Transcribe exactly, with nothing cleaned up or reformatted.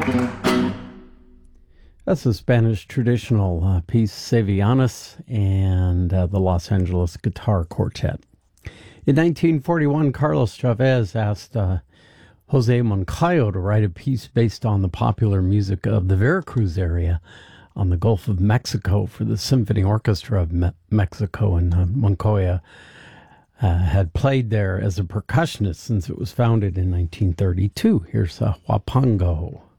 That's the Spanish traditional uh, piece Sevillanas and uh, the Los Angeles Guitar Quartet. In nineteen forty-one, Carlos Chavez asked uh, Jose Moncayo to write a piece based on the popular music of the Veracruz area on the Gulf of Mexico for the Symphony Orchestra of Me- Mexico, and uh, Moncayo uh, had played there as a percussionist since it was founded in nineteen thirty-two. Here's uh, Huapango.